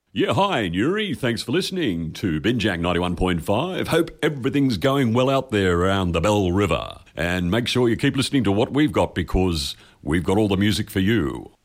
Yeah, hi, Nuri. Thanks for listening to Binjak 91.5. Hope everything's going well out there around the Bell River. And make sure you keep listening to what we've got because we've got all the music for you.